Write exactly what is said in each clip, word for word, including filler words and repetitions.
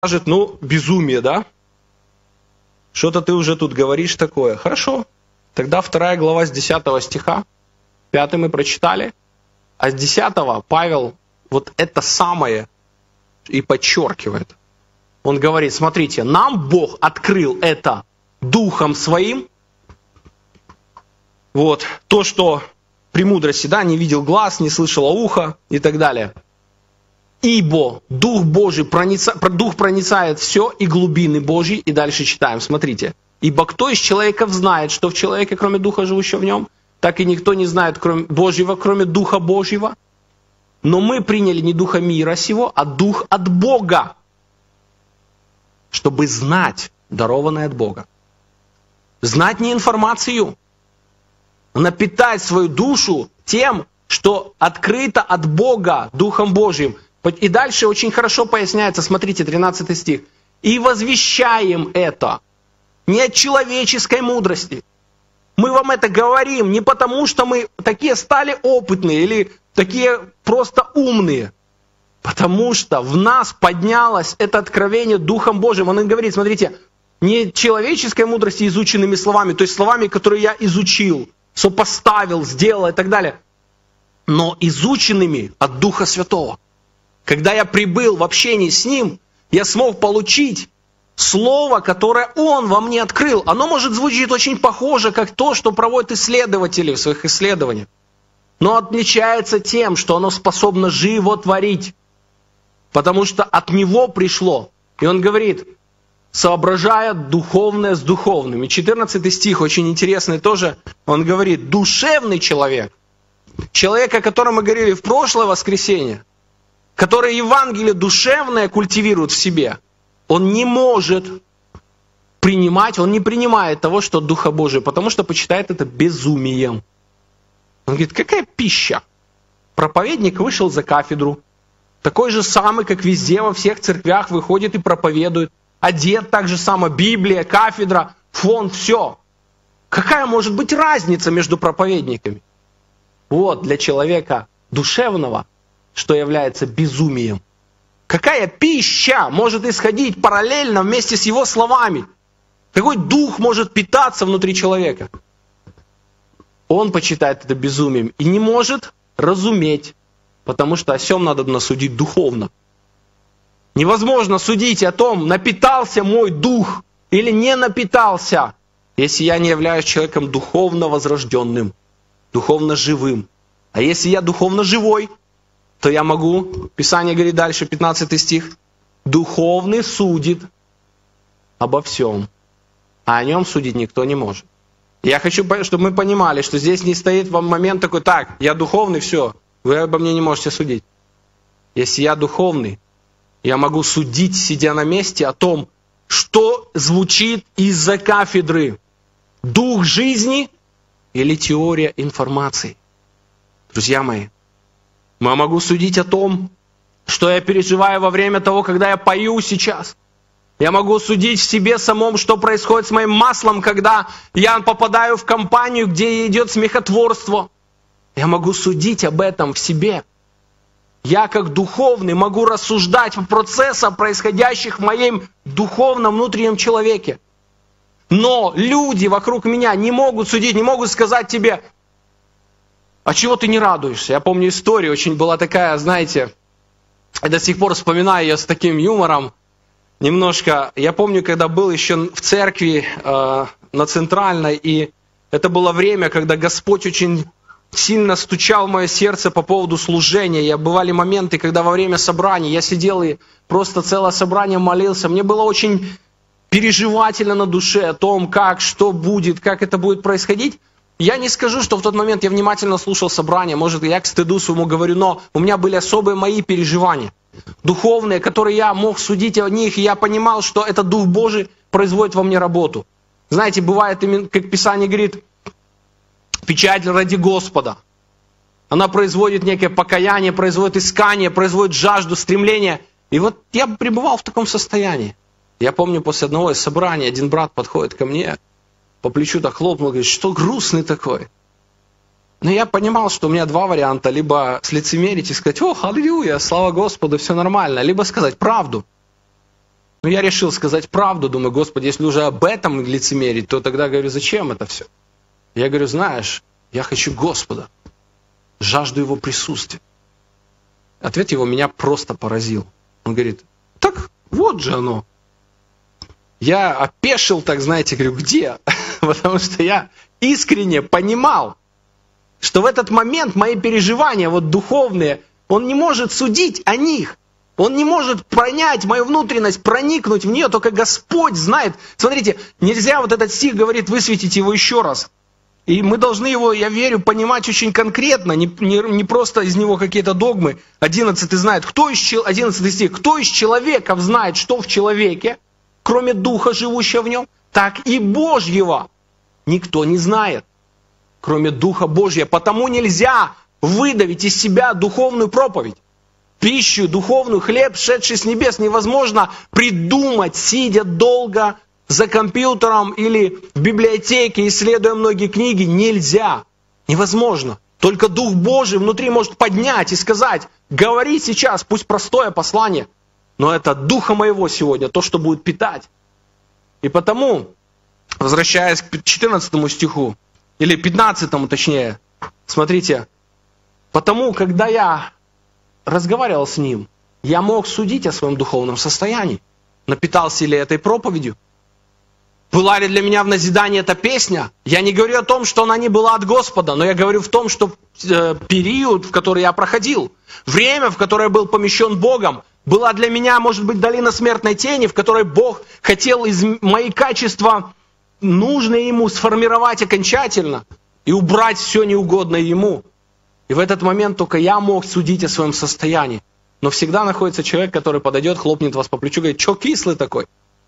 скажет, ну, безумие, да? Что-то ты уже тут говоришь такое. Хорошо. Тогда вторая глава с десятого стиха. Пятый мы прочитали. А с десятого Павел вот это самое и подчеркивает. Он говорит, смотрите, нам Бог открыл это Духом Своим. Вот, то, что премудрости, да, не видел глаз, не слышало ухо и так далее. Ибо Дух Божий, проница, Дух проницает все и глубины Божьи. И дальше читаем, смотрите. Ибо кто из человеков знает, что в человеке, кроме Духа, живущего в нем, так и никто не знает кроме Божьего, кроме Духа Божьего. Но мы приняли не Духа мира сего, а Дух от Бога, чтобы знать дарованное от Бога. Знать не информацию, а напитать свою душу тем, что открыто от Бога Духом Божьим. И дальше очень хорошо поясняется, смотрите, тринадцатый стих. «И возвещаем это не от человеческой мудрости». Мы вам это говорим не потому, что мы такие стали опытные или такие просто умные. Потому что в нас поднялось это откровение Духом Божьим. Он говорит, смотрите, не человеческой мудрости изученными словами, то есть словами, которые я изучил, сопоставил, сделал и так далее, но изученными от Духа Святого. Когда я прибыл в общении с Ним, я смог получить слово, которое Он во мне открыл. Оно может звучить очень похоже, как то, что проводят исследователи в своих исследованиях. Но отличается тем, что оно способно животворить. Потому что от Него пришло. И Он говорит, соображая духовное с духовным. И четырнадцатый стих очень интересный тоже. Он говорит, душевный человек, человек, о котором мы говорили в прошлое воскресенье, который Евангелие душевное культивирует в себе, он не может принимать, он не принимает того, что от Духа Божия, потому что почитает это безумием. Он говорит, какая пища? Проповедник вышел за кафедру, такой же самый, как везде, во всех церквях, выходит и проповедует. Одет так же само, Библия, кафедра, фон, все. Какая может быть разница между проповедниками? Вот для человека душевного, что является безумием. Какая пища может исходить параллельно вместе с его словами? Какой дух может питаться внутри человека? Он почитает это безумием и не может разуметь, потому что о сем надо судить духовно. Невозможно судить о том, напитался мой дух или не напитался, если я не являюсь человеком духовно возрожденным, духовно живым. А если я духовно живой, то я могу, Писание говорит дальше, пятнадцатый стих, духовный судит обо всем, а о нем судить никто не может. Я хочу, чтобы мы понимали, что здесь не стоит вам момент такой, так, я духовный, все, вы обо мне не можете судить. Если я духовный, я могу судить, сидя на месте, о том, что звучит из-за кафедры. Дух жизни или теория информации. Друзья мои, я могу судить о том, что я переживаю во время того, когда я пою сейчас. Я могу судить в себе самом, что происходит с моим маслом, когда я попадаю в компанию, где идет смехотворство. Я могу судить об этом в себе. Я как духовный могу рассуждать о процессах, происходящих в моем духовном внутреннем человеке. Но люди вокруг меня не могут судить, не могут сказать тебе, а чего ты не радуешься? Я помню историю, очень была такая, знаете, я до сих пор вспоминаю ее с таким юмором. Немножко, я помню, когда был еще в церкви э, на Центральной, и это было время, когда Господь очень сильно стучал в мое сердце по поводу служения. И бывали моменты, когда во время собрания я сидел и просто целое собрание молился. Мне было очень переживательно на душе о том, как, что будет, как это будет происходить. Я не скажу, что в тот момент я внимательно слушал собрание, может, я к стыду своему говорю, но у меня были особые мои переживания, духовные, которые я мог судить о них, и я понимал, что это Дух Божий производит во мне работу. Знаете, бывает, как Писание говорит, печать ради Господа. Она производит некое покаяние, производит искание, производит жажду, стремление. И вот я пребывал в таком состоянии. Я помню, после одного из собраний один брат подходит ко мне, по плечу так хлопнул, говорит, что грустный такой. Но я понимал, что у меня два варианта. Либо слицемерить и сказать, о, аллилуйя, слава Господу, все нормально. Либо сказать правду. Но я решил сказать правду, думаю, Господи, если уже об этом лицемерить, то тогда, говорю, зачем это все? Я говорю, знаешь, я хочу Господа, жажду Его присутствия. Ответ его меня просто поразил. Он говорит, так вот же оно. Я опешил, так знаете, говорю, где? Потому что я искренне понимал, что в этот момент мои переживания вот духовные, он не может судить о них. Он не может понять мою внутренность, проникнуть в нее, только Господь знает. Смотрите, нельзя, вот этот стих говорит, высветить его еще раз. И мы должны его, я верю, понимать очень конкретно, не, не, не просто из него какие-то догмы. одиннадцатый знает, кто из, одиннадцатый стих, кто из человеков знает, что в человеке, кроме Духа, живущего в нем, так и Божьего никто не знает, кроме Духа Божьего. Потому нельзя выдавить из себя духовную проповедь. Пищу, духовную, хлеб, шедший с небес, невозможно придумать, сидя долго за компьютером или в библиотеке, исследуя многие книги. Нельзя. Невозможно. Только Дух Божий внутри может поднять и сказать, говори сейчас, пусть простое послание, но это Духа моего сегодня, то, что будет питать. И потому, возвращаясь к четырнадцатому стиху, или пятнадцатому точнее, смотрите, потому, когда я разговаривал с ним, я мог судить о своем духовном состоянии. Напитался ли этой проповедью? Была ли для меня в назидании эта песня? Я не говорю о том, что она не была от Господа, но я говорю в том, что э, период, в который я проходил, время, в которое я был помещен Богом, была для меня, может быть, долина смертной тени, в которой Бог хотел из мои качества, нужные Ему, сформировать окончательно и убрать все неугодное Ему. И в этот момент только я мог судить о своем состоянии. Но всегда находится человек, который подойдет, хлопнет вас по плечу, говорит, что кислый такой?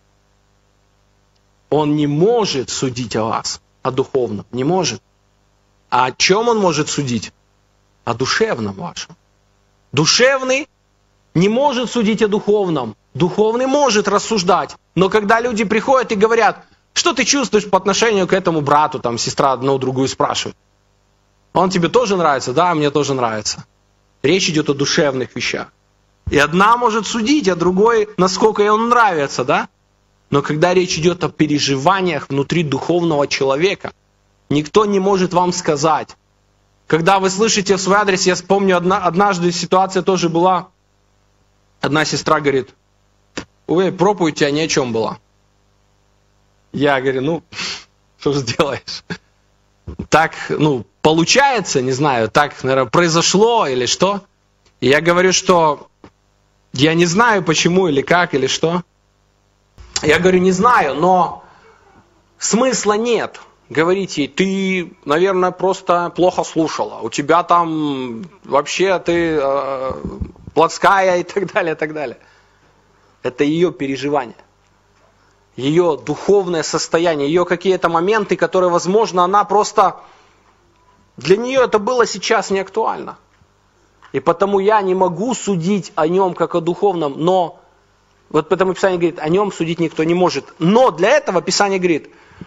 Он не может судить о вас, о духовном, не может. А о чем он может судить? О душевном вашем. Душевный не может судить о духовном. Духовный может рассуждать. Но когда люди приходят и говорят, что ты чувствуешь по отношению к эту брату, там сестра одну другую спрашивает. Он тебе тоже нравится? Да, мне тоже нравится. Речь идет о душевных вещах. И одна может судить, а другой, насколько ей он нравится, да? Но когда речь идет о переживаниях внутри духовного человека, никто не может вам сказать. Когда вы слышите в свой адрес, я вспомню, одна, однажды ситуация тоже была. Одна сестра говорит, ой, проповедь у тебя ни о чем была. Я говорю, ну, что сделаешь? Так, ну, получается, не знаю, так, наверное, произошло или что. И я говорю, что я не знаю, почему или как, или что. Я говорю, не знаю, но смысла нет говорить ей, ты, наверное, просто плохо слушала, у тебя там вообще ты э, плотская и так далее, и так далее. Это ее переживание, ее духовное состояние, ее какие-то моменты, которые, возможно, она просто, для нее это было сейчас не актуально. И потому я не могу судить о нем как о духовном, но вот потому Писание говорит, о нем судить никто не может. Но для этого Писание говорит,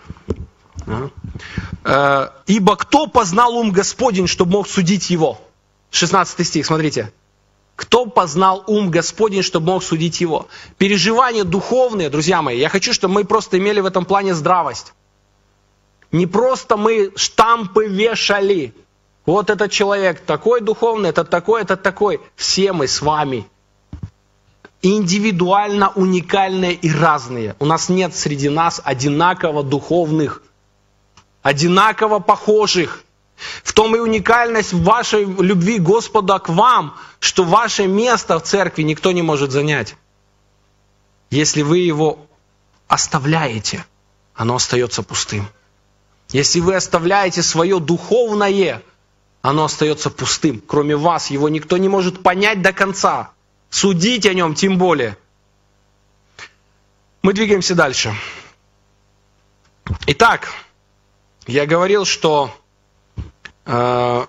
э, ибо кто познал ум Господень, чтобы мог судить его? шестнадцатый стих, смотрите. Кто познал ум Господень, чтобы мог судить его? Переживания духовные, друзья мои, я хочу, чтобы мы просто имели в этом плане здравость. Не просто мы штампы вешали. Вот этот человек такой духовный, этот такой, этот такой. Все мы с вами индивидуально уникальные и разные. У нас нет среди нас одинаково духовных, одинаково похожих. В том и уникальность вашей любви Господа к вам, что ваше место в церкви никто не может занять. Если вы его оставляете, оно остается пустым. Если вы оставляете свое духовное, оно остается пустым. Кроме вас, его никто не может понять до конца. Судить о нем тем более. Мы двигаемся дальше. Итак, я говорил, что э,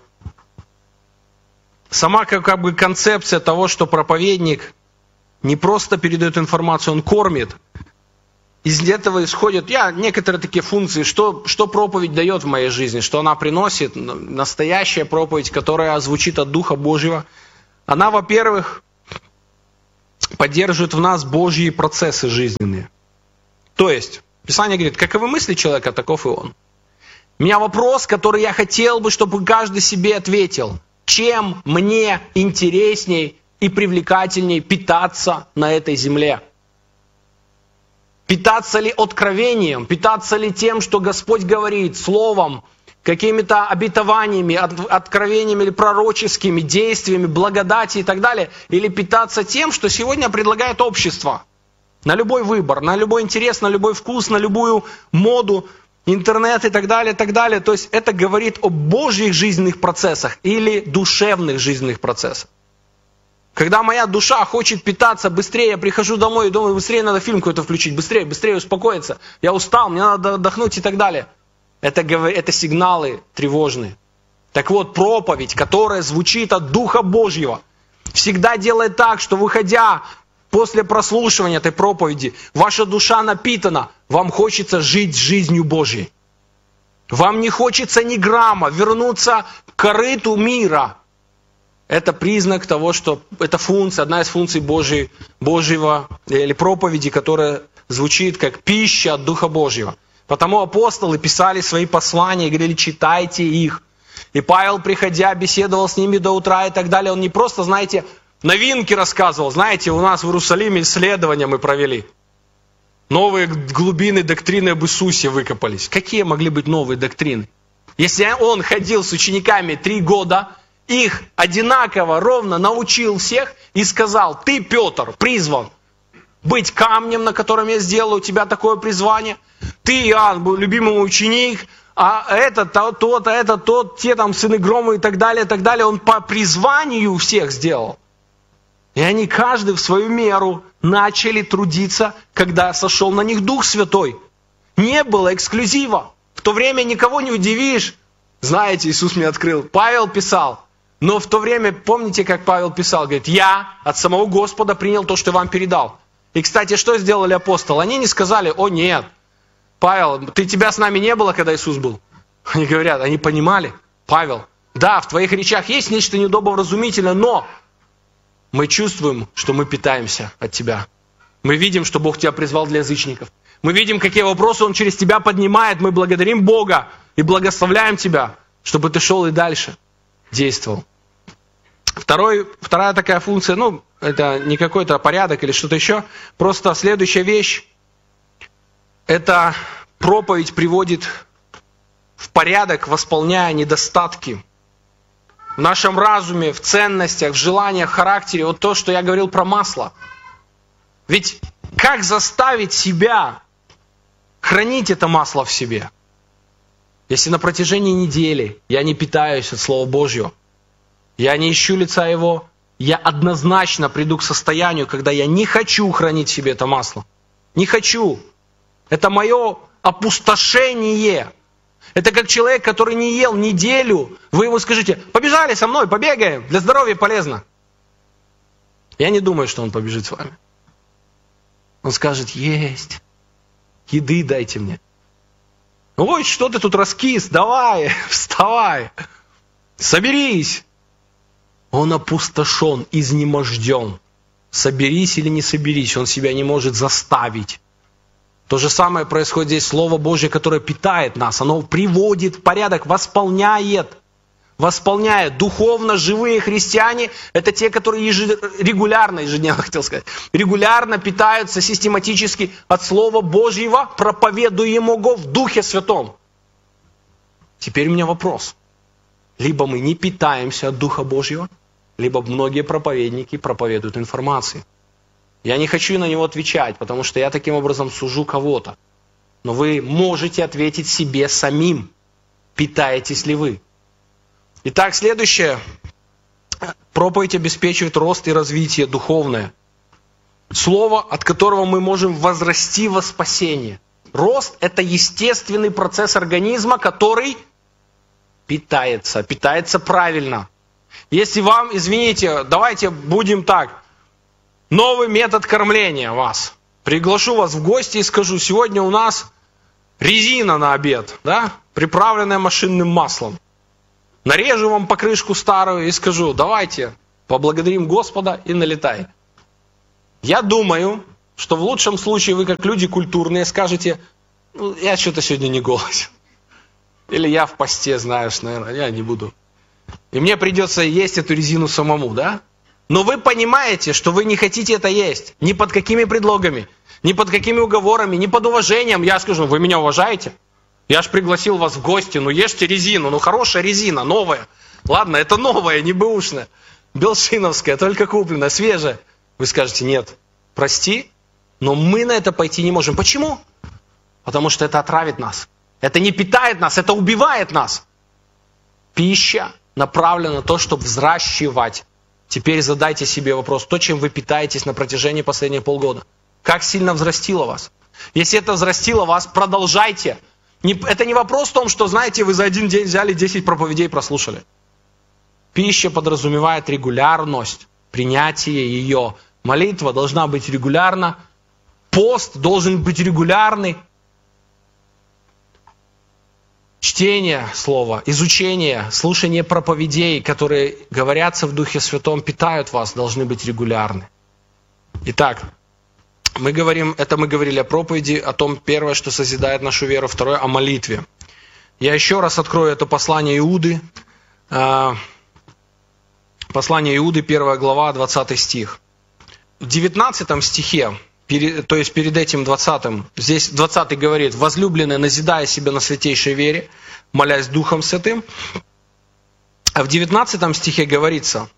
сама как, как бы концепция того, что проповедник не просто передает информацию, он кормит. Из этого исходят я, некоторые такие функции, что, что проповедь дает в моей жизни, что она приносит. Настоящая проповедь, которая звучит от Духа Божьего. Она, во-первых, поддерживает в нас Божьи процессы жизненные. То есть, Писание говорит, каковы мысли человека, таков и он. У меня вопрос, который я хотел бы, чтобы каждый себе ответил. Чем мне интересней и привлекательней питаться на этой земле? Питаться ли откровением? Питаться ли тем, что Господь говорит, словом, какими-то обетованиями, откровениями или пророческими действиями, благодати и так далее? Или питаться тем, что сегодня предлагает общество? На любой выбор, на любой интерес, на любой вкус, на любую моду, интернет и так далее, и так далее. То есть это говорит о Божьих жизненных процессах или душевных жизненных процессах. Когда моя душа хочет питаться быстрее, я прихожу домой и думаю, быстрее надо фильм какой-то включить, быстрее, быстрее успокоиться. Я устал, мне надо отдохнуть и так далее. Это, это сигналы тревожные. Так вот, проповедь, которая звучит от Духа Божьего, всегда делает так, что выходя после прослушивания этой проповеди, ваша душа напитана, вам хочется жить жизнью Божьей. Вам не хочется ни грамма вернуться к корыту мира. Это признак того, что это функция, одна из функций Божьей, Божьего или проповеди, которая звучит как пища от Духа Божьего. Потому апостолы писали свои послания и говорили, читайте их. И Павел, приходя, беседовал с ними до утра и так далее. Он не просто, знаете, новинки рассказывал. Знаете, у нас в Иерусалиме исследования мы провели. Новые глубины доктрины об Иисусе выкопались. Какие могли быть новые доктрины? Если он ходил с учениками три года, их одинаково, ровно научил всех и сказал, ты, Петр, призван быть камнем, на котором я сделаю у тебя такое призвание. Ты, Иоанн, был любимый ученик, а этот, тот, тот, а этот, тот, те там сыны грома и так далее, и так далее. Он по призванию всех сделал. И они каждый в свою меру начали трудиться, когда сошел на них Дух Святой. Не было эксклюзива. В то время никого не удивишь. Знаете, Иисус мне открыл. Павел писал. Но в то время, помните, как Павел писал? Говорит, я от самого Господа принял то, что вам передал. И, кстати, что сделали апостолы? Они не сказали, о нет, Павел, ты, тебя с нами не было, когда Иисус был? Они говорят, они понимали, Павел, да, в твоих речах есть нечто недобровразумительное, но мы чувствуем, что мы питаемся от тебя. Мы видим, что Бог тебя призвал для язычников. Мы видим, какие вопросы Он через тебя поднимает. Мы благодарим Бога и благословляем тебя, чтобы ты шел и дальше действовал. Второй, вторая такая функция, ну, это не какой-то порядок или что-то еще, просто следующая вещь, это проповедь приводит в порядок, восполняя недостатки в нашем разуме, в ценностях, в желаниях, в характере. Вот то, что я говорил про масло. Ведь как заставить себя хранить это масло в себе? Если на протяжении недели я не питаюсь от Слова Божьего, я не ищу лица Его, я однозначно приду к состоянию, когда я не хочу хранить в себе это масло. Не хочу. Это мое опустошение. Это как человек, который не ел неделю. Вы ему скажите, побежали со мной, побегаем, для здоровья полезно. Я не думаю, что он побежит с вами. Он скажет, есть, еды дайте мне. Ой, что ты тут раскис, давай, вставай, соберись. Он опустошен, изнеможден. Соберись или не соберись, он себя не может заставить. То же самое происходит здесь. Слово Божье, которое питает нас, оно приводит в порядок, восполняет. Восполняет. Духовно живые христиане, это те, которые ежед... регулярно, ежедневно хотел сказать, регулярно питаются систематически от Слова Божьего, проповедуемого в Духе Святом. Теперь у меня вопрос. Либо мы не питаемся от Духа Божьего, либо многие проповедники проповедуют информацию. Я не хочу на него отвечать, потому что я таким образом сужу кого-то. Но вы можете ответить себе самим, питаетесь ли вы. Итак, следующее. Проповедь обеспечивает рост и развитие духовное. Слово, от которого мы можем возрасти во спасение. Рост – это естественный процесс организма, который питается, питается правильно. Если вам, извините, давайте будем так, новый метод кормления вас. Приглашу вас в гости и скажу, сегодня у нас резина на обед, да, приправленная машинным маслом. Нарежу вам покрышку старую и скажу, давайте поблагодарим Господа и налетай. Я думаю, что в лучшем случае вы, как люди культурные, скажете: ну, я что-то сегодня не голоден. Или я в посте, знаешь, наверное, я не буду. И мне придется есть эту резину самому, да? Но вы понимаете, что вы не хотите это есть. Ни под какими предлогами, ни под какими уговорами, ни под уважением. Я скажу: вы меня уважаете? Я ж пригласил вас в гости, ну ешьте резину, ну хорошая резина, новая. Ладно, это новая, не бэушная, белшиновская, только купленная, свежая. Вы скажете: нет, прости, но мы на это пойти не можем. Почему? Потому что это отравит нас. Это не питает нас, это убивает нас. Пища направлена на то, чтобы взращивать. Теперь задайте себе вопрос: то, чем вы питаетесь на протяжении последних полгода, как сильно взрастило вас? Если это взрастило вас, продолжайте. Не, это не вопрос в том, что, знаете, вы за один день взяли десять проповедей и прослушали. Пища подразумевает регулярность, принятие ее. Молитва должна быть регулярна. Пост должен быть регулярный. Чтение слова, изучение, слушание проповедей, которые говорятся в Духе Святом, питают вас, должны быть регулярны. Итак, мы говорим, это мы говорили о проповеди, о том, первое, что созидает нашу веру, второе, о молитве. Я еще раз открою это послание Иуды. Послание Иуды, первая глава, двадцатый стих. В девятнадцатом стихе, то есть перед этим двадцатым, здесь двадцатый говорит: возлюбленные, назидая себя на святейшей вере, молясь Духом Святым. А в девятнадцатом стихе говорится: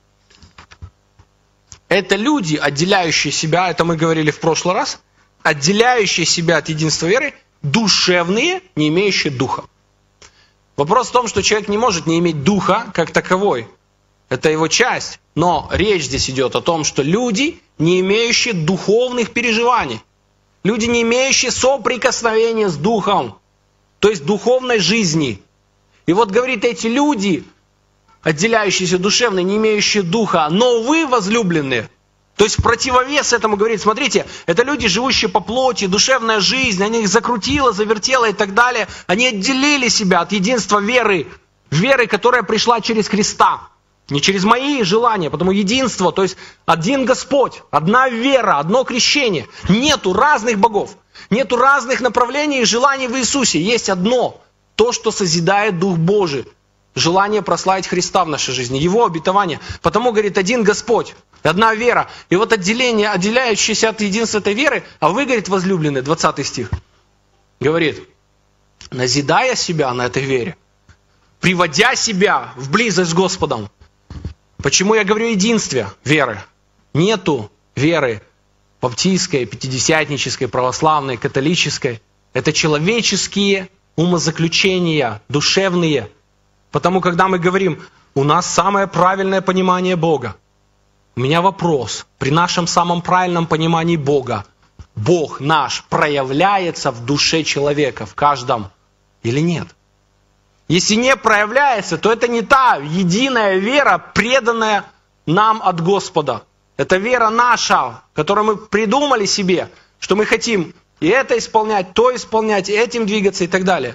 это люди, отделяющие себя, это мы говорили в прошлый раз, отделяющие себя от единства веры, душевные, не имеющие духа. Вопрос в том, что человек не может не иметь духа как таковой. Это его часть. Но речь здесь идет о том, что люди, не имеющие духовных переживаний, люди, не имеющие соприкосновения с духом, то есть духовной жизни. И вот говорит, эти люди, отделяющиеся душевно, не имеющие духа, но вы, возлюбленные, то есть в противовес этому говорит: смотрите, это люди, живущие по плоти, душевная жизнь, они их закрутила, завертела и так далее. Они отделили себя от единства веры, веры, которая пришла через Христа. Не через мои желания, потому единство, то есть один Господь, одна вера, одно крещение. Нету разных богов, нету разных направлений и желаний в Иисусе. Есть одно, то, что созидает Дух Божий. Желание прославить Христа в нашей жизни, Его обетование. Потому, говорит, один Господь, одна вера. И вот отделение, отделяющееся от единства этой веры, а вы, говорит, возлюбленные, двадцатый стих, говорит: назидая себя на этой вере, приводя себя в близость с Господом. Почему я говорю о единстве веры? Нету веры баптистской, пятидесятнической, православной, католической. Это человеческие умозаключения, душевные. Потому, когда мы говорим: у нас самое правильное понимание Бога. У меня вопрос. При нашем самом правильном понимании Бога, Бог наш проявляется в душе человека, в каждом, или нет? Если не проявляется, то это не та единая вера, преданная нам от Господа. Это вера наша, которую мы придумали себе, что мы хотим и это исполнять, то исполнять, и этим двигаться и так далее.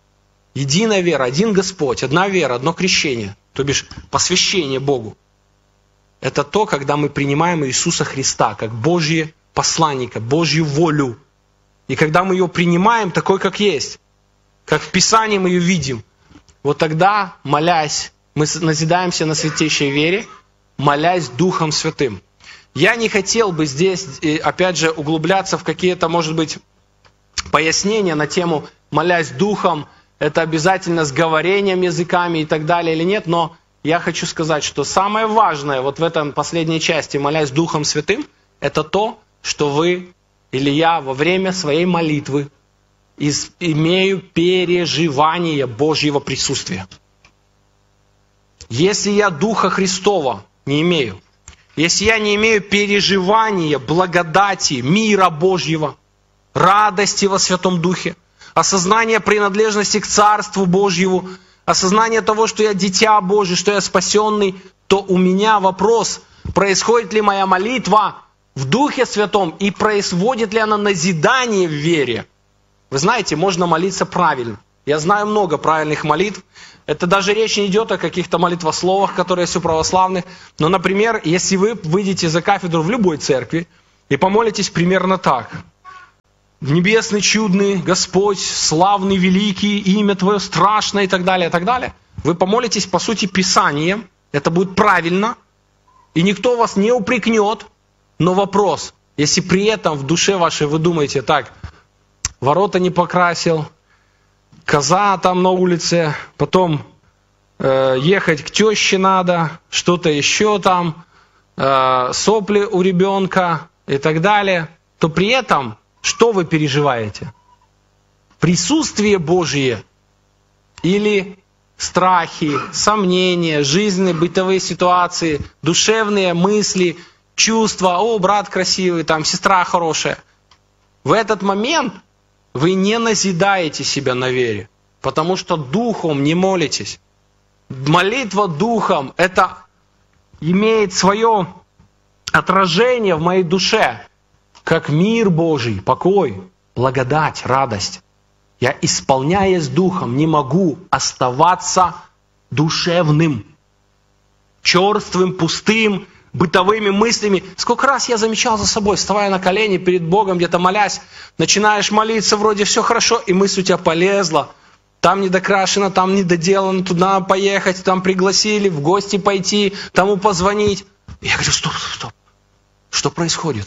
Единая вера, один Господь, одна вера, одно крещение, то бишь посвящение Богу. Это то, когда мы принимаем Иисуса Христа как Божьего посланника, Божью волю. И когда мы ее принимаем такой, как есть, как в Писании мы ее видим, вот тогда, молясь, мы назидаемся на святейшей вере, молясь Духом Святым. Я не хотел бы здесь, опять же, углубляться в какие-то, может быть, пояснения на тему «молясь Духом», это обязательно с говорением языками и так далее или нет, но я хочу сказать, что самое важное вот в этом последней части «молясь Духом Святым» это то, что вы или я во время своей молитвы имею переживание Божьего присутствия. Если я Духа Христова не имею, если я не имею переживания благодати, мира Божьего, радости во Святом Духе, осознания принадлежности к Царству Божьему, осознание того, что я дитя Божие, что я спасенный, то у меня вопрос, происходит ли моя молитва в Духе Святом и происходит ли она назидание в вере. Вы знаете, можно молиться правильно. Я знаю много правильных молитв. Это даже речь не идет о каких-то молитвословах, которые есть у православных. Но, например, если вы выйдете за кафедру в любой церкви, и помолитесь примерно так. Небесный, чудный Господь, славный, великий, имя Твое страшное и так далее, и так далее. Вы помолитесь, по сути, Писанием. Это будет правильно. И никто вас не упрекнет. Но вопрос, если при этом в душе вашей вы думаете, так, ворота не покрасил, коза там на улице, потом э, ехать к теще надо, что-то еще там, э, сопли у ребенка и так далее, то при этом что вы переживаете? Присутствие Божие или страхи, сомнения, жизненные, бытовые ситуации, душевные мысли, чувства, о, брат красивый, там, сестра хорошая. В этот момент вы не назидаете себя на вере, потому что духом не молитесь. Молитва духом, это имеет свое отражение в моей душе, как мир Божий, покой, благодать, радость. Я, исполняясь духом, не могу оставаться душевным, черствым, пустым, бытовыми мыслями. Сколько раз я замечал за собой, вставая на колени перед Богом, где-то молясь, начинаешь молиться, вроде все хорошо, и мысль у тебя полезла. Там не докрашено, там не доделано, туда поехать, там пригласили, в гости пойти, тому позвонить. Я говорю, стоп, стоп, стоп. Что происходит?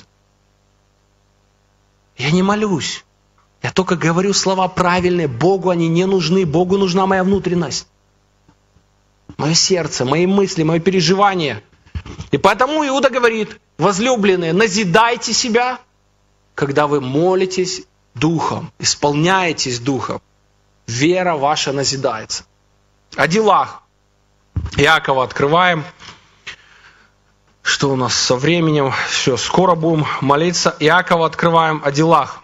Я не молюсь. Я только говорю слова правильные. Богу они не нужны. Богу нужна моя внутренность. Мое сердце, мои мысли, мои переживания. И поэтому Иуда говорит, возлюбленные, назидайте себя, когда вы молитесь духом, исполняетесь духом. Вера ваша назидается. О делах. Иакова открываем. Что у нас со временем? Все, скоро будем молиться. Иакова открываем о делах.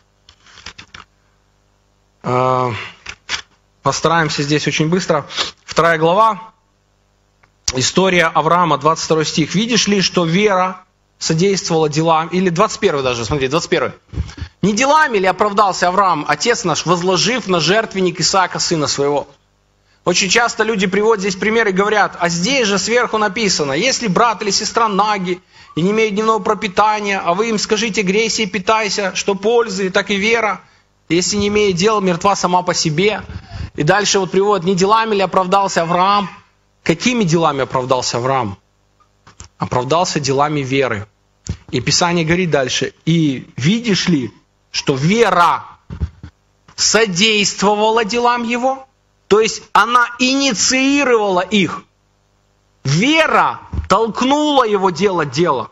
Постараемся здесь очень быстро. Вторая глава. История Авраама, двадцать второй стих. «Видишь ли, что вера содействовала делам...» Или двадцать первый даже, смотри, двадцать первый. «Не делами ли оправдался Авраам, отец наш, возложив на жертвенник Исаака, сына своего?» Очень часто люди приводят здесь примеры и говорят, а здесь же сверху написано, если брат или сестра наги и не имеют дневного пропитания, а вы им скажите, грейся и питайся, что пользы, так и вера, если не имеет дела, мертва сама по себе. И дальше вот приводят, не делами ли оправдался Авраам? Какими делами оправдался Авраам? Оправдался делами веры. И Писание говорит дальше, и видишь ли, что вера содействовала делам его? То есть она инициировала их. Вера толкнула его делать дело.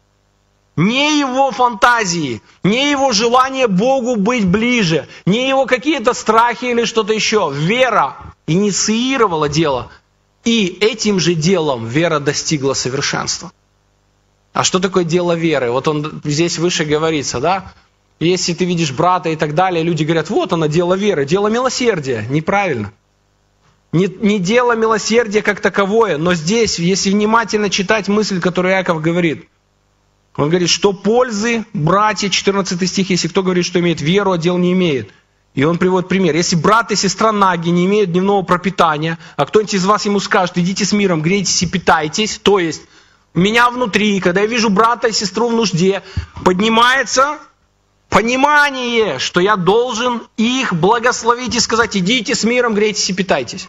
Не его фантазии, не его желание Богу быть ближе, не его какие-то страхи или что-то еще. Вера инициировала дело. И этим же делом вера достигла совершенства. А что такое дело веры? Вот он здесь выше говорится, да? Если ты видишь брата и так далее, люди говорят, вот оно, дело веры, дело милосердия. Неправильно. Не, не дело милосердия как таковое, но здесь, если внимательно читать мысль, которую Иаков говорит, он говорит, что пользы, братья, четырнадцатый стих, если кто говорит, что имеет веру, а дел не имеет. И он приводит пример. Если брат и сестра наги не имеют дневного пропитания, а кто-нибудь из вас ему скажет, идите с миром, грейтесь и питайтесь, то есть у меня внутри, когда я вижу брата и сестру в нужде, поднимается понимание, что я должен их благословить и сказать, идите с миром, грейтесь и питайтесь.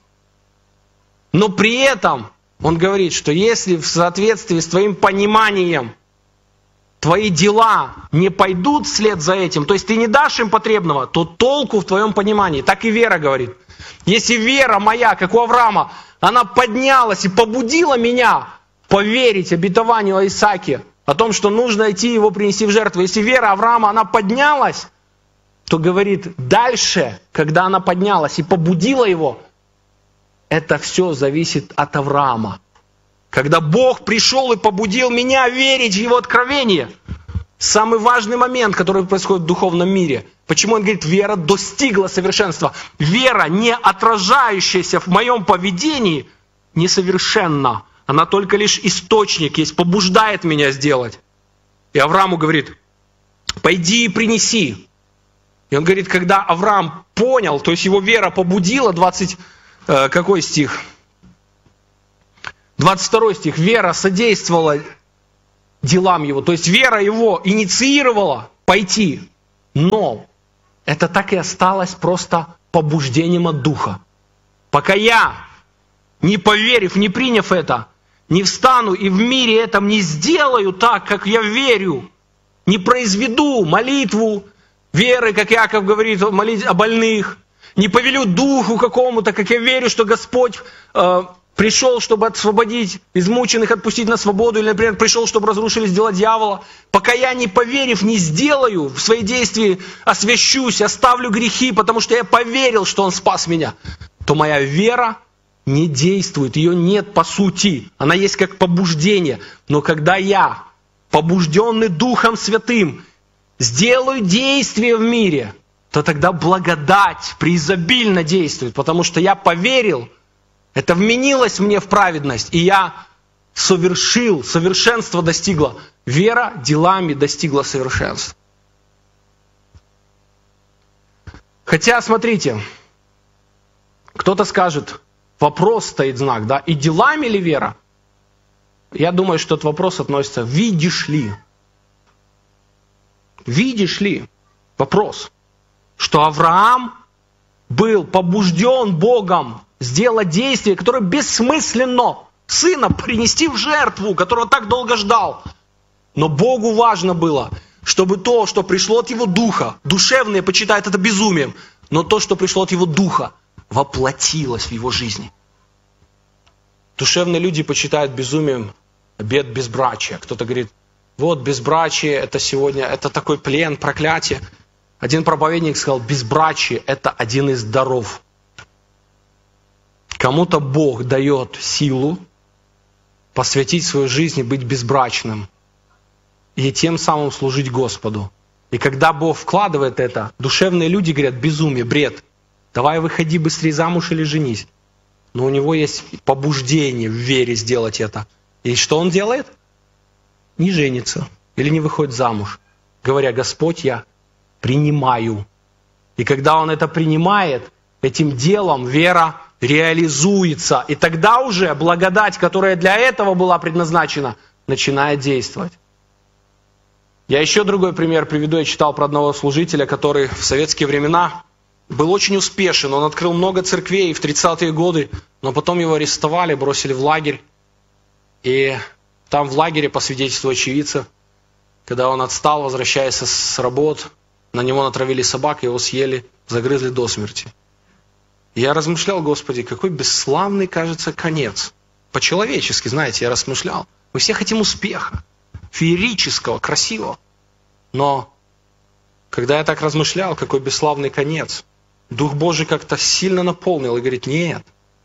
Но при этом он говорит, что если в соответствии с твоим пониманием твои дела не пойдут вслед за этим, то есть ты не дашь им потребного, то толку в твоем понимании. Так и вера говорит. Если вера моя, как у Авраама, она поднялась и побудила меня поверить обетованию о Исааке, о том, что нужно идти его принести в жертву. Если вера Авраама, она поднялась, то говорит, дальше, когда она поднялась и побудила его, это все зависит от Авраама. Когда Бог пришел и побудил меня верить в Его откровение, самый важный момент, который происходит в духовном мире. Почему он говорит, вера достигла совершенства? Вера, не отражающаяся в моем поведении, несовершенна. Она только лишь источник есть, побуждает меня сделать. И Аврааму говорит, пойди и принеси. И он говорит, когда Авраам понял, то есть его вера побудила, двадцать, э, какой стих? двадцать второй стих. Вера содействовала делам его. То есть вера его инициировала пойти. Но это так и осталось просто побуждением от Духа. Пока я, не поверив, не приняв это, не встану и в мире этом не сделаю так, как я верю, не произведу молитву веры, как Иаков говорит, молить о больных, не повелю духу какому-то, как я верю, что Господь э, пришел, чтобы освободить измученных, отпустить на свободу, или, например, пришел, чтобы разрушились дела дьявола. Пока я, не поверив, не сделаю, в свои действия освящусь, оставлю грехи, потому что я поверил, что Он спас меня, то моя вера не действует, ее нет по сути. Она есть как побуждение. Но когда я, побужденный Духом Святым, сделаю действие в мире, то тогда благодать преизобильно действует, потому что я поверил, это вменилось мне в праведность, и я совершил, совершенство достигло. Вера делами достигла совершенства. Хотя, смотрите, кто-то скажет, вопрос стоит знак, да, и делами ли вера? Я думаю, что этот вопрос относится, видишь ли? Видишь ли? Вопрос. Что Авраам был побужден Богом сделать действие, которое бессмысленно сына принести в жертву, которого так долго ждал. Но Богу важно было, чтобы то, что пришло от Его Духа, душевные почитают это безумием, но то, что пришло от Его Духа, воплотилось в его жизни. Душевные люди почитают безумием обет безбрачия. Кто-то говорит, вот безбрачие, это сегодня, это такой плен, проклятие. Один проповедник сказал, безбрачие – это один из даров. Кому-то Бог дает силу посвятить свою жизнь и быть безбрачным. И тем самым служить Господу. И когда Бог вкладывает это, душевные люди говорят, безумие, бред. Давай выходи быстрее замуж или женись. Но у него есть побуждение в вере сделать это. И что он делает? Не женится или не выходит замуж. Говоря, Господь, я принимаю. И когда он это принимает, этим делом вера реализуется. И тогда уже благодать, которая для этого была предназначена, начинает действовать. Я еще другой пример приведу. Я читал про одного служителя, который в советские времена был очень успешен. Он открыл много церквей в тридцатые годы, но потом его арестовали, бросили в лагерь. И там в лагере, по свидетельству очевидца, когда он отстал, возвращаясь с работ, на него натравили собак, его съели, загрызли до смерти. И я размышлял, Господи, какой бесславный, кажется, конец. По-человечески, знаете, я размышлял. Мы все хотим успеха, феерического, красивого. Но когда я так размышлял, какой бесславный конец, Дух Божий как-то сильно наполнил и говорит, нет,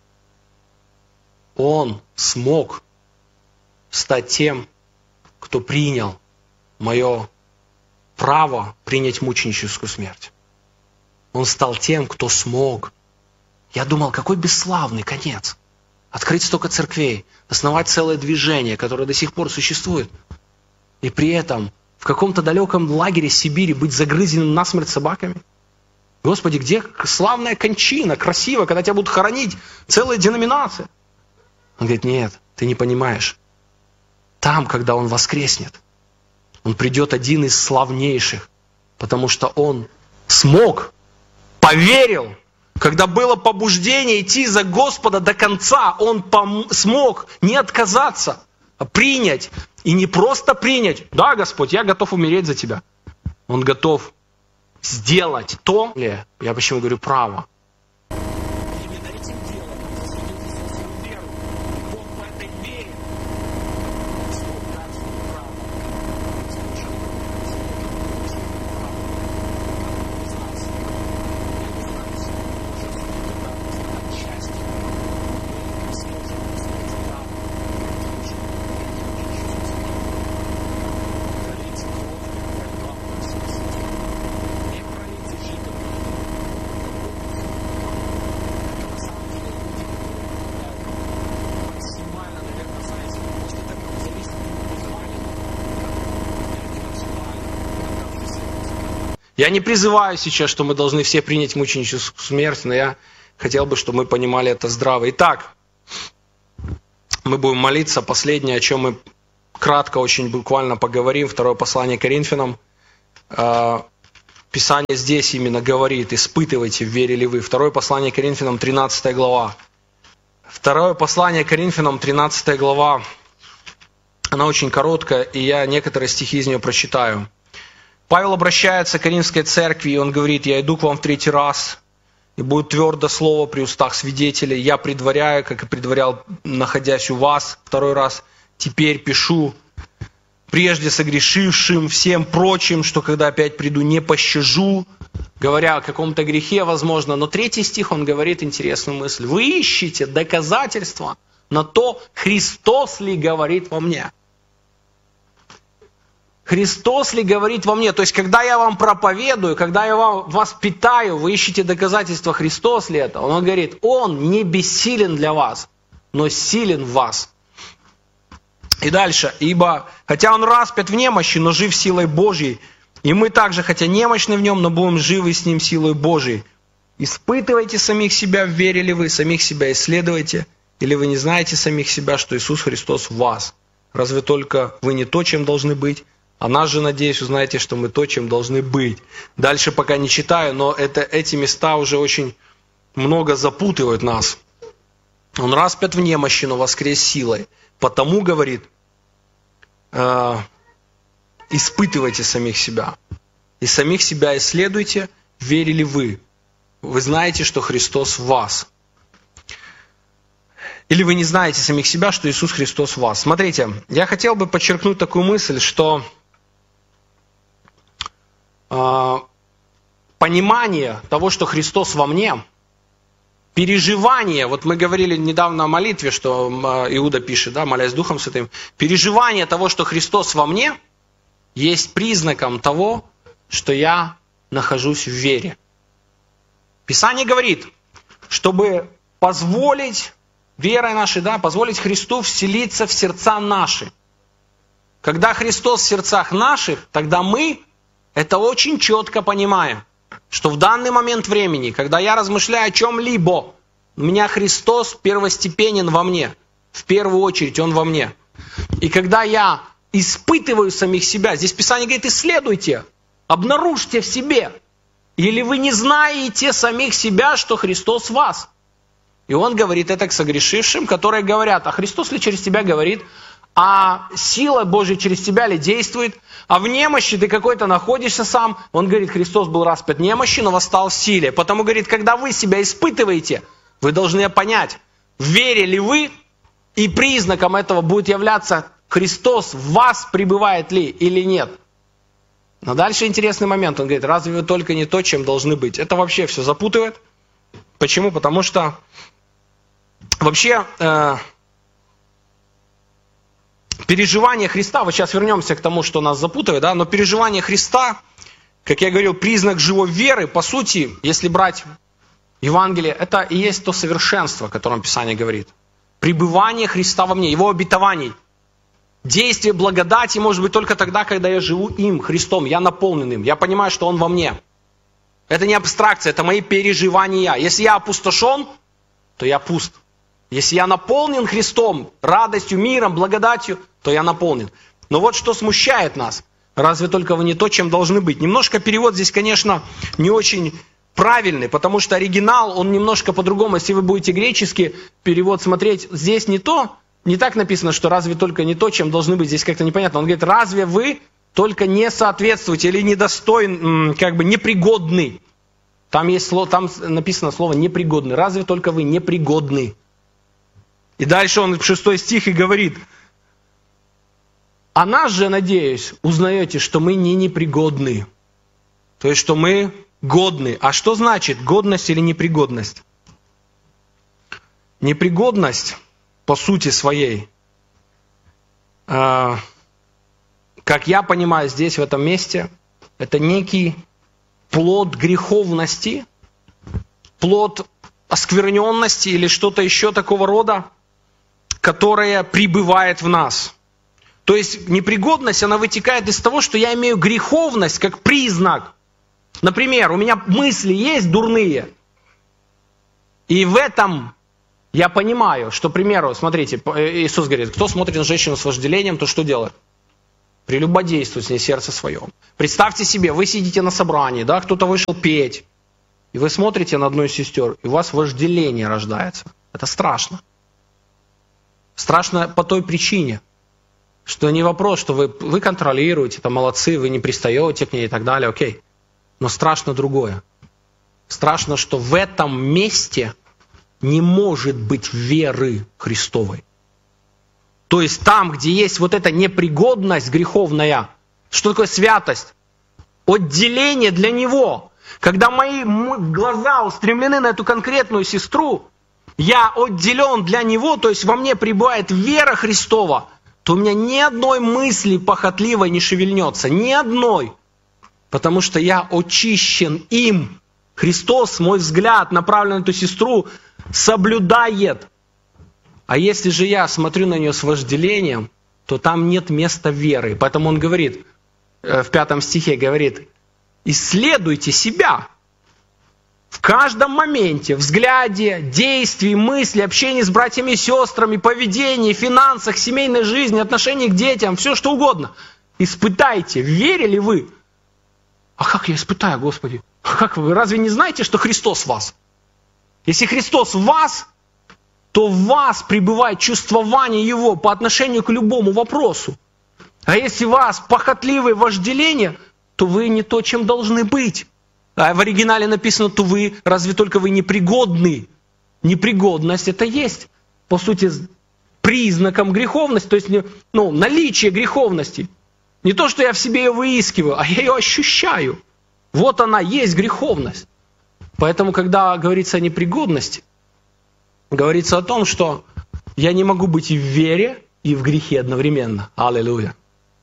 он смог стать тем, кто принял мое право принять мученическую смерть. Он стал тем, кто смог. Я думал, какой бесславный конец. Открыть столько церквей, основать целое движение, которое до сих пор существует. И при этом в каком-то далеком лагере Сибири быть загрызенным насмерть собаками. Господи, где славная кончина, красиво, когда тебя будут хоронить целая деноминация. Он говорит, нет, ты не понимаешь. Там, когда он воскреснет, он придет один из славнейших, потому что он смог, поверил, когда было побуждение идти за Господа до конца, он пом- смог не отказаться, а принять. И не просто принять, да, Господь, я готов умереть за тебя. Он готов сделать то, я почему говорю право. Я не призываю сейчас, что мы должны все принять мученическую смерть, но я хотел бы, чтобы мы понимали это здраво. Итак, мы будем молиться. Последнее, о чем мы кратко, очень буквально поговорим. Второе послание Коринфянам. Писание здесь именно говорит: испытывайте, верили ли вы. Второе послание Коринфянам, тринадцатая глава. Второе послание Коринфянам, тринадцатая глава. Она очень короткая, и я некоторые стихи из нее прочитаю. Павел обращается к Коринфской церкви, и он говорит: «Я иду к вам в третий раз, и будет твердо слово при устах свидетелей. Я предваряю, как и предварял, находясь у вас второй раз. Теперь пишу прежде согрешившим, всем прочим, что когда опять приду, не пощажу», говоря о каком-то грехе, возможно. Но третий стих, он говорит интересную мысль. «Вы ищете доказательства на то, Христос ли говорит во мне». Христос ли говорит во мне? То есть, когда я вам проповедую, когда я вам, вас питаю, вы ищете доказательства, Христос ли это? Он говорит: Он не бессилен для вас, но силен в вас. И дальше. «Ибо, хотя Он распят в немощи, но жив силой Божьей, и мы также, хотя немощны в Нем, но будем живы с Ним силой Божьей. Испытывайте самих себя, верили вы, самих себя исследуйте, или вы не знаете самих себя, что Иисус Христос в вас? Разве только вы не то, чем должны быть? А нас же, надеюсь, узнаете, что мы то, чем должны быть». Дальше пока не читаю, но это, эти места уже очень много запутывают нас. «Он распят в немощи, но воскрес силой. Потому, говорит, э, испытывайте самих себя. И самих себя исследуйте, верили вы. Вы знаете, что Христос в вас». Или вы не знаете самих себя, что Иисус Христос в вас. Смотрите, я хотел бы подчеркнуть такую мысль, что э, понимание того, что Христос во мне, переживание, вот мы говорили недавно о молитве, что Иуда пишет, да, молясь Духом Святым, переживание того, что Христос во мне, есть признаком того, что я нахожусь в вере. Писание говорит, чтобы позволить верой нашей, да, позволить Христу вселиться в сердца наши. Когда Христос в сердцах наших, тогда мы это очень четко понимаем, что в данный момент времени, когда я размышляю о чем-либо, у меня Христос первостепенен во мне. В первую очередь Он во мне. И когда я испытываю самих себя, здесь Писание говорит: исследуйте, обнаружьте в себе. Или вы не знаете самих себя, что Христос в вас? И Он говорит это к согрешившим, которые говорят: а Христос ли через тебя говорит? А сила Божья через тебя ли действует? А в немощи ты какой-то находишься сам? Он говорит: Христос был распят в немощи, но восстал в силе. Потому говорит, когда вы себя испытываете, вы должны понять, в вере ли вы, и признаком этого будет являться Христос в вас пребывает ли или нет. Но дальше интересный момент. Он говорит: разве вы только не то, чем должны быть? Это вообще все запутывает. Почему? Потому что вообще э, переживание Христа, вот сейчас вернемся к тому, что нас запутывает, да, но переживание Христа, как я говорил, признак живой веры, по сути, если брать Евангелие, это и есть то совершенство, о котором Писание говорит. Пребывание Христа во мне, Его обетований. Действие благодати может быть только тогда, когда я живу им, Христом, я наполнен им, я понимаю, что Он во мне. Это не абстракция, это мои переживания. Если я опустошен, то я пуст. Если я наполнен Христом, радостью, миром, благодатью, то я наполнен. Но вот что смущает нас. Разве только вы не то, чем должны быть. Немножко перевод здесь, конечно, не очень правильный, потому что оригинал, он немножко по-другому. Если вы будете греческий перевод смотреть, здесь не то, не так написано, что разве только не то, чем должны быть. Здесь как-то непонятно. Он говорит: разве вы только не соответствуете или недостойны, как бы непригодны. Там, есть слово, там написано слово непригодны. Разве только вы непригодны. И дальше он в шестой стих и говорит: а нас же, надеюсь, узнаете, что мы не непригодны. То есть, что мы годны. А что значит годность или непригодность? Непригодность, по сути своей, э, как я понимаю здесь, в этом месте, это некий плод греховности, плод оскверненности или что-то еще такого рода, которое пребывает в нас. То есть непригодность, она вытекает из того, что я имею греховность как признак. Например, у меня мысли есть дурные, и в этом Я понимаю, что, к примеру, смотрите, Иисус говорит, кто смотрит на женщину с вожделением, то что делает? Прелюбодействует с ней сердце своем. Представьте себе, вы сидите на собрании, да, кто-то вышел петь, и вы смотрите на одну из сестер, и у вас вожделение рождается. Это страшно. Страшно по той причине, что не вопрос, что вы, вы контролируете, там молодцы, вы не пристаете к ней и так далее, окей. Но страшно другое. Страшно, что в этом месте не может быть веры Христовой. То есть там, где есть вот эта непригодность греховная, что такое святость? Отделение для Него. Когда мои глаза устремлены на эту конкретную сестру, я отделен для Него, то есть во мне пребывает вера Христова, то у меня ни одной мысли похотливой не шевельнется. Ни одной. Потому что я очищен им. Христос, мой взгляд, направлен на эту сестру, соблюдает. А если же я смотрю на нее с вожделением, то там нет места веры. Поэтому он говорит, в пятом стихе говорит, исследуйте себя. В каждом моменте, взгляде, действии, мысли, общении с братьями и сестрами, поведении, финансах, семейной жизни, отношении к детям, все что угодно. Испытайте, верили вы? А как я испытаю, Господи? А как вы? Разве не знаете, что Христос в вас? Если Христос в вас, то в вас пребывает чувствование Его по отношению к любому вопросу. А если у вас похотливое вожделение, то вы не то, чем должны быть. А в оригинале написано, то вы, разве только вы непригодны. Непригодность это есть, по сути, признаком греховности, то есть ну, наличие греховности. Не то, что я в себе ее выискиваю, а я ее ощущаю. Вот она есть греховность. Поэтому, когда говорится о непригодности, говорится о том, что я не могу быть и в вере, и в грехе одновременно. Аллилуйя.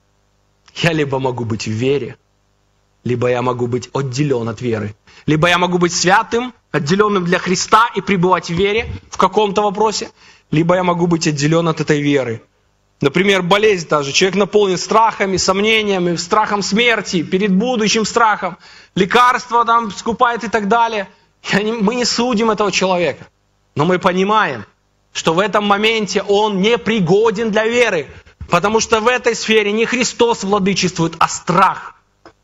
Я либо могу быть в вере, либо я могу быть отделен от веры. Либо я могу быть святым, отделенным для Христа и пребывать в вере в каком-то вопросе, либо я могу быть отделен от этой веры. Например, болезнь даже. Человек наполнен страхами, сомнениями, страхом смерти, перед будущим страхом. Лекарства там скупает и так далее. Я не, мы не судим этого человека. Но мы понимаем, что в этом моменте он не пригоден для веры. Потому что в этой сфере не Христос владычествует, а страх.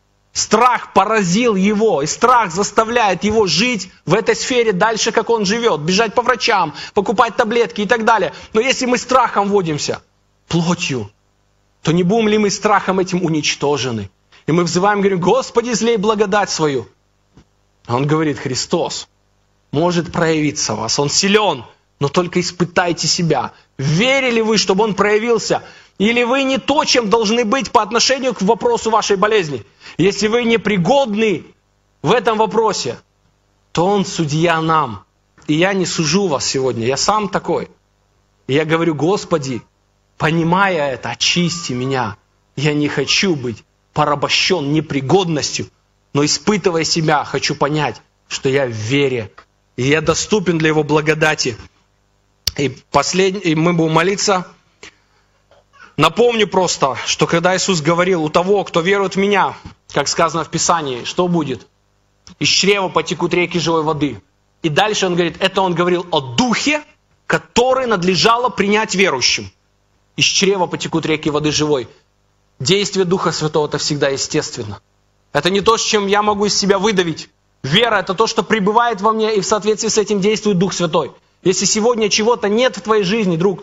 Страх поразил его, и страх заставляет его жить в этой сфере дальше, как он живет. Бежать по врачам, покупать таблетки и так далее. Но если мы страхом водимся, плотью, то не будем ли мы страхом этим уничтожены? И мы взываем, говорим, Господи, излей благодать свою. А он говорит, Христос может проявиться в вас. Он силен, но только испытайте себя. Верили вы, чтобы Он проявился? Или вы не то, чем должны быть по отношению к вопросу вашей болезни? Если вы непригодны в этом вопросе, то Он судья нам. И я не сужу вас сегодня, я сам такой. И я говорю, Господи, понимая это, очисти меня. Я не хочу быть порабощен непригодностью, но испытывая себя, хочу понять, что я в вере, и я доступен для Его благодати. И, последний, и мы будем молиться. Напомню просто, что когда Иисус говорил, у того, кто верует в Меня, как сказано в Писании, что будет? Из чрева потекут реки живой воды. И дальше Он говорит, это Он говорил о Духе, который надлежало принять верующим. Из чрева потекут реки воды живой. Действие Духа Святого это всегда естественно. Это не то, с чем я могу из себя выдавить. Вера это то, что пребывает во мне, и в соответствии с этим действует Дух Святой. Если сегодня чего-то нет в твоей жизни, друг,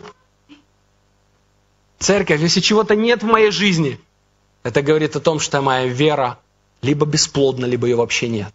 церковь, если чего-то нет в моей жизни, это говорит о том, что моя вера либо бесплодна, либо ее вообще нет.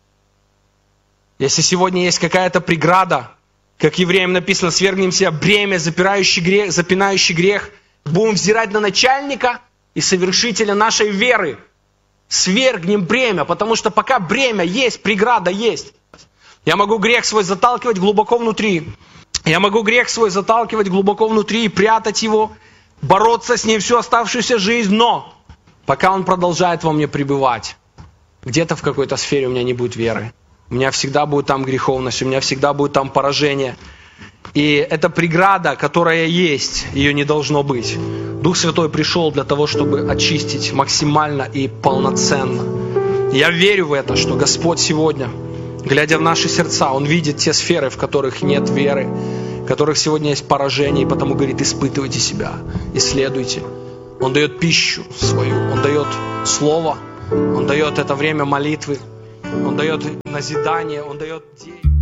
Если сегодня есть какая-то преграда, как евреям написано, свергнем себя бремя, запирающий грех, запинающий грех, будем взирать на начальника и совершителя нашей веры. Свергнем бремя, потому что пока бремя есть, преграда есть. Я могу грех свой заталкивать глубоко внутри. Я могу грех свой заталкивать глубоко внутри и прятать его, бороться с ним всю оставшуюся жизнь, но пока он продолжает во мне пребывать, где-то в какой-то сфере у меня не будет веры. У меня всегда будет там греховность, у меня всегда будет там поражение. И эта преграда, которая есть, ее не должно быть. Дух Святой пришел для того, чтобы очистить максимально и полноценно. Я верю в это, что Господь сегодня, глядя в наши сердца, Он видит те сферы, в которых нет веры. в которых сегодня есть поражение, и потому говорит, испытывайте себя, исследуйте. Он дает пищу свою, Он дает слово, Он дает это время молитвы, Он дает назидание, Он дает день.